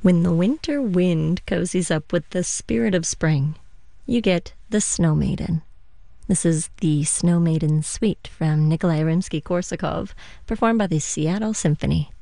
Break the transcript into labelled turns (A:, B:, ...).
A: When the winter wind cozies up with the spirit of spring, you get the Snow Maiden. This is the Snow Maiden Suite from Nikolai Rimsky-Korsakov, performed by the Seattle Symphony.